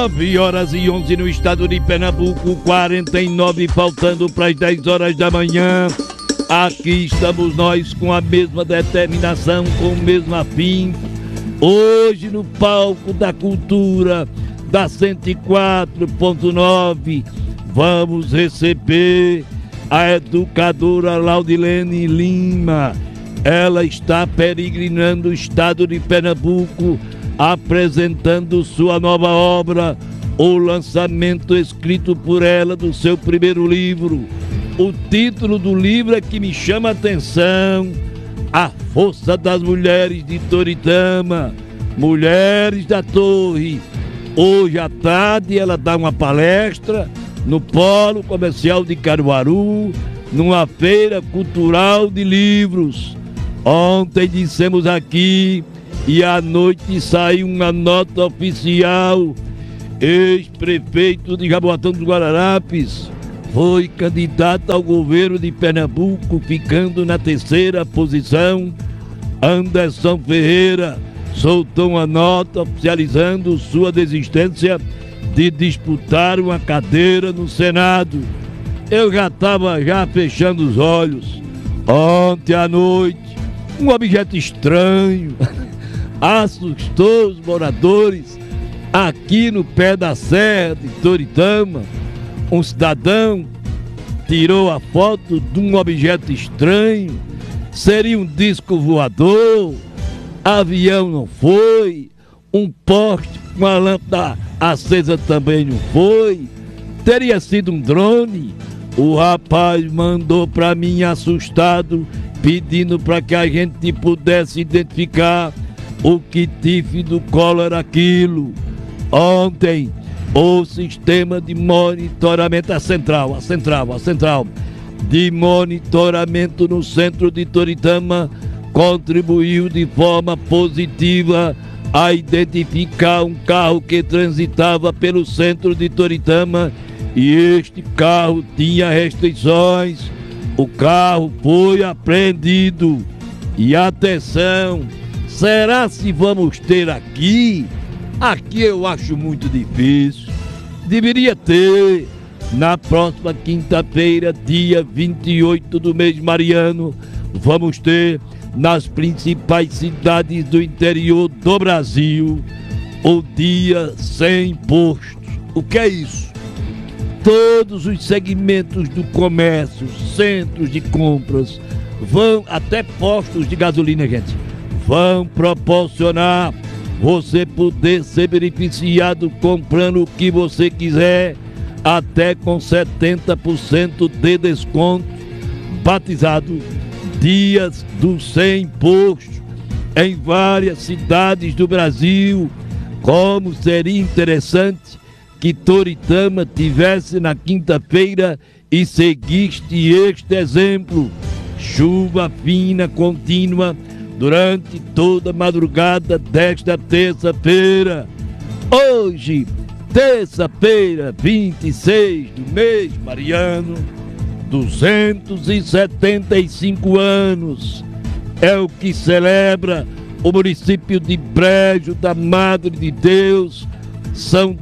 9h11 no estado de Pernambuco, 49 faltando para as 10 horas da manhã. Aqui estamos nós com a mesma determinação, com o mesmo afinco. Hoje no palco da cultura da 104.9 vamos receber a educadora Laudilene Lima. Ela está peregrinando o estado de Pernambuco, apresentando sua nova obra, o lançamento escrito por ela do seu primeiro livro. O título do livro é que me chama a atenção: A Força das Mulheres de Toritama, Mulheres da Torre. Hoje à tarde ela dá uma palestra no Polo Comercial de Caruaru, numa feira cultural de livros. Ontem dissemos aqui, e à noite saiu uma nota oficial: ex-prefeito de Jaboatão dos Guararapes foi candidato ao governo de Pernambuco, ficando na terceira posição. Anderson Ferreira soltou uma nota oficializando sua desistência de disputar uma cadeira no Senado. Eu já estava fechando os olhos. Ontem à noite, um objeto estranho assustou os moradores aqui no pé da serra de Toritama. Um cidadão tirou a foto de um objeto estranho. Seria um disco voador? Avião não foi? Um poste com a lâmpada acesa também não foi? Teria sido um drone? O rapaz mandou para mim assustado, pedindo para que a gente pudesse identificar o que tive do colo era aquilo. Ontem, o sistema de monitoramento, a central de monitoramento no centro de Toritama contribuiu de forma positiva a identificar um carro que transitava pelo centro de Toritama, e este carro tinha restrições. O carro foi apreendido. E atenção, será se vamos ter aqui? Aqui eu acho muito difícil. Deveria ter na próxima quinta-feira, dia 28 do mês mariano. Vamos ter nas principais cidades do interior do Brasil o dia sem imposto. O que é isso? Todos os segmentos do comércio, centros de compras, vão até postos de gasolina, gente, vão proporcionar você poder ser beneficiado comprando o que você quiser, até com 70% de desconto, batizado Dias do Sem Imposto, em várias cidades do Brasil. Como seria interessante que Toritama tivesse na quinta-feira e seguisse este exemplo: chuva fina contínua durante toda a madrugada desta terça-feira. Hoje, terça-feira, 26 do mês mariano, 275 anos é o que celebra o município de Brejo da Madre de Deus. São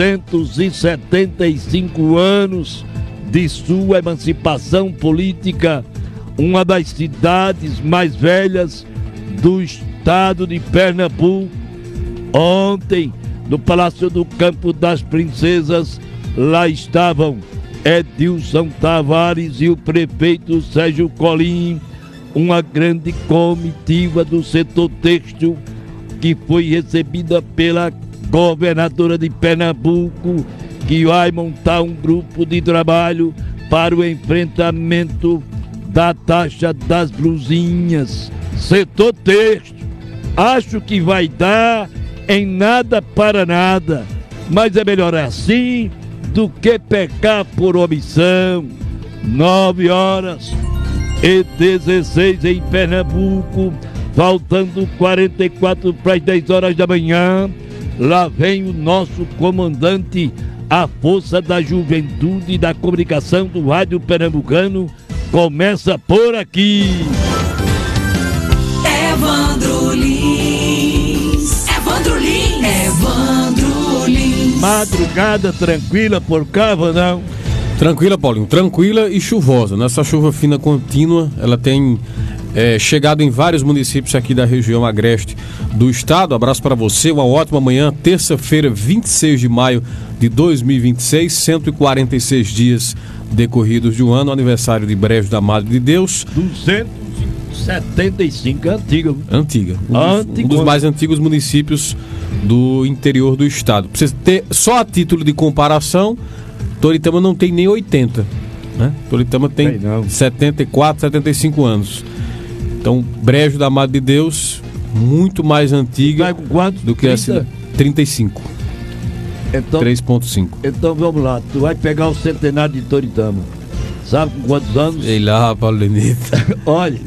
275 anos de sua emancipação política, uma das cidades mais velhas do estado de Pernambuco. Ontem, no Palácio do Campo das Princesas, lá estavam Edilson Tavares e o prefeito Sérgio Colim, uma grande comitiva do setor têxtil, que foi recebida pela governadora de Pernambuco, que vai montar um grupo de trabalho para o enfrentamento da taxa das blusinhas. Setor têxtil, acho que vai dar em nada para nada, mas é melhor assim do que pecar por omissão. 9h16 em Pernambuco, faltando 44 para as 10 horas da manhã. Lá vem o nosso comandante, a Força da Juventude e da Comunicação do Rádio Pernambucano. Começa por aqui. Evandro Lins. madrugada tranquila por cá, ou não? Tranquila, Paulinho, tranquila e chuvosa. Nessa chuva fina contínua, ela tem chegado em vários municípios aqui da região agreste do estado. Abraço para você, uma ótima manhã, terça-feira, 26 de maio de 2026, 146 dias decorridos de um ano, aniversário de Brejo da Madre de Deus. 275, Antiga. Um dos mais antigos municípios do interior do estado. Pra você ter só a título de comparação, Toritama não tem nem 80, né? Toritama tem 74, 75 anos. Então, Brejo da Madre de Deus, muito mais antiga do que a cidade. 35. Então, 3.5. Então vamos lá, tu vai pegar o centenário de Toritama. Sabe com quantos anos? Sei lá, Paulo Lenito. Olha,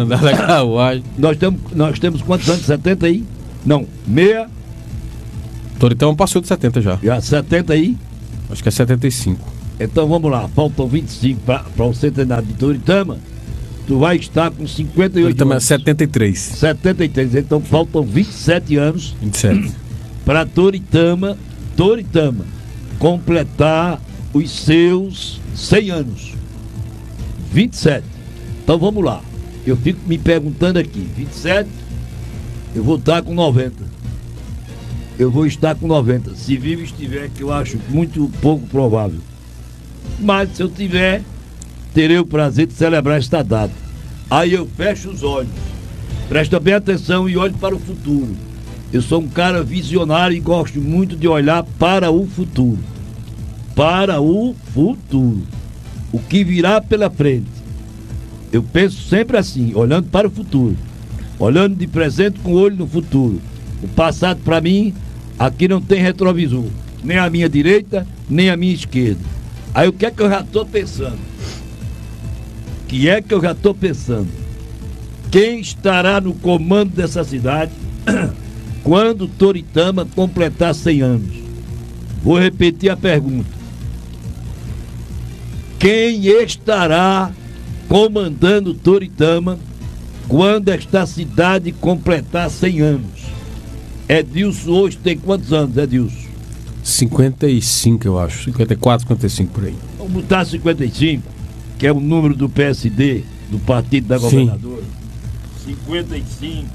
nós temos quantos anos? 70 aí? Não, meia. Toritama passou de 70 já. Já 70 aí? Acho que é 75. Então vamos lá, faltam 25 para o centenário de Toritama. Tu vai estar com 58 Toritama anos. É 73. 73, então faltam 27 anos 27. para Toritama completar os seus 100 anos. 27. Então vamos lá. Eu fico me perguntando aqui, 27, eu vou estar com 90. Eu vou estar com 90. Se vivo estiver, que eu acho muito pouco provável. Mas se eu tiver, terei o prazer de celebrar esta data. Aí eu fecho os olhos, presta bem atenção e olho para o futuro. Eu sou um cara visionário e gosto muito de olhar para o futuro. Para o futuro. O que virá pela frente. Eu penso sempre assim, olhando para o futuro. Olhando de presente com o olho no futuro. O passado, para mim, aqui não tem retrovisor. Nem a minha direita, nem a minha esquerda. Aí o que é que eu já estou pensando? Quem estará no comando dessa cidade quando Toritama completar 100 anos? Vou repetir a pergunta. Quem estará comandando Toritama quando esta cidade completar 100 anos? Edilson hoje tem quantos anos, Edilson? 55, eu acho. 54, 55 por aí. Vamos botar 55, que é o número do PSD, do partido da governadora. 55,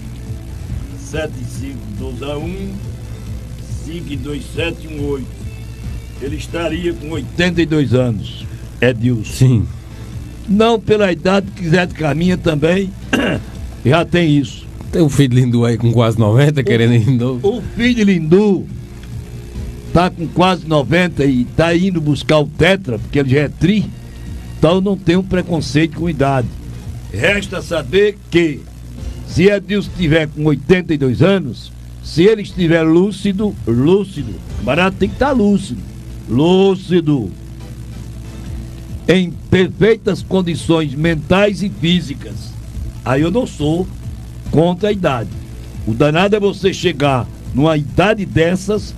75, 12 a 1, 5, 2, 7, 1, 8. Ele estaria com 82 anos, Edilson. Sim. Não pela idade que Zé de Caminha também já tem isso. Tem um filho de Lindu aí com quase 90, querendo ir novo. O filho de Lindu tá com quase 90 e tá indo buscar o tetra, porque ele já é tri. Então não tem um preconceito com idade. Resta saber que se Edilson estiver com 82 anos, se ele estiver lúcido, o barato tem que estar lúcido, em perfeitas condições mentais e físicas, aí eu não sou contra a idade. O danado é você chegar numa idade dessas,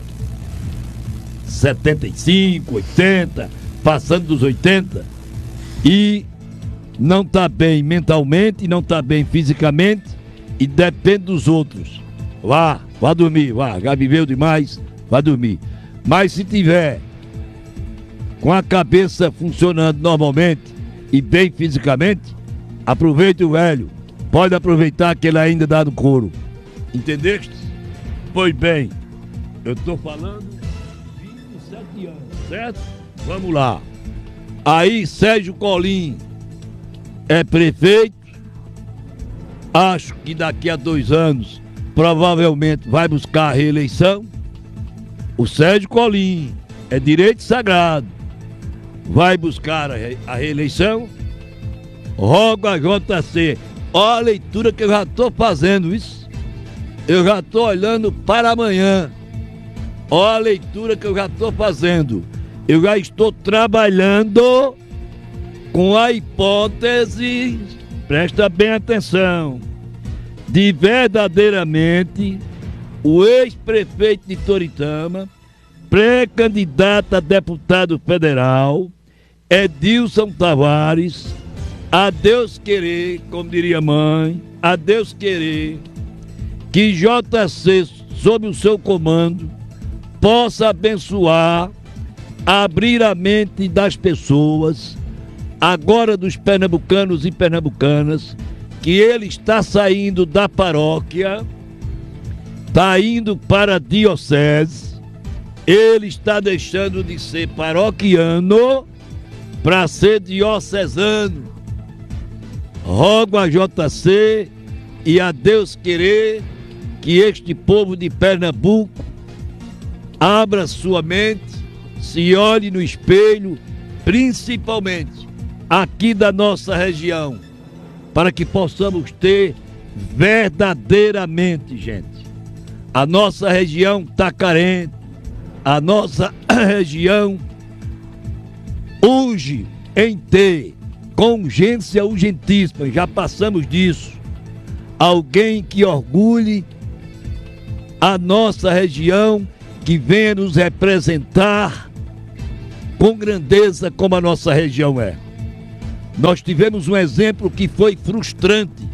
75, 80, passando dos 80, e não tá bem mentalmente, não tá bem fisicamente, e depende dos outros. Vá dormir, já viveu demais, vá dormir. Mas se tiver com a cabeça funcionando normalmente e bem fisicamente, aproveite o velho. Pode aproveitar que ele ainda dá no couro. Entendeste? Pois bem, eu estou falando 27 anos, certo? Vamos lá. Aí Sérgio Colim é prefeito. Acho que daqui a 2 anos provavelmente vai buscar a reeleição. O Sérgio Colim é direito sagrado. Vai buscar a reeleição. Rogo a JC. Olha a leitura que eu já estou fazendo isso. Eu já estou olhando para amanhã. Olha a leitura que eu já estou fazendo. Eu já estou trabalhando com a hipótese, presta bem atenção, de verdadeiramente o ex-prefeito de Toritama, pré-candidato a deputado federal, Edilson Tavares, a Deus querer, como diria a mãe, a Deus querer, que JC, sob o seu comando, possa abençoar, abrir a mente das pessoas, agora dos pernambucanos e pernambucanas, que ele está saindo da paróquia, está indo para a diocese, ele está deixando de ser paroquiano para ser diocesano. Rogo a JC e a Deus querer que este povo de Pernambuco abra sua mente, se olhe no espelho, principalmente aqui da nossa região, para que possamos ter verdadeiramente, gente, a nossa região está carente, a nossa região urge em ter, com urgência urgentíssima, já passamos disso, alguém que orgulhe a nossa região, que venha nos representar com grandeza como a nossa região é. Nós tivemos um exemplo que foi frustrante.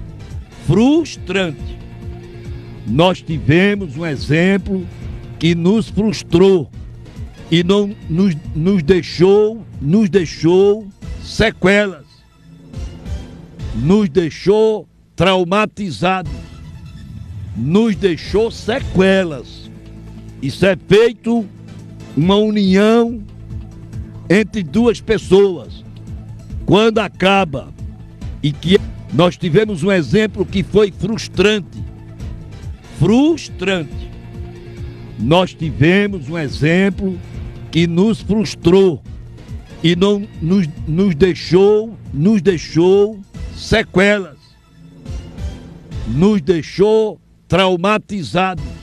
Nós tivemos um exemplo que nos frustrou e não nos deixou sequelas, nos deixou traumatizados, nos deixou sequelas. Isso é feito uma união entre duas pessoas. Quando acaba, e que nós tivemos um exemplo que foi frustrante. Nós tivemos um exemplo que nos frustrou e não nos deixou sequelas, nos deixou traumatizados.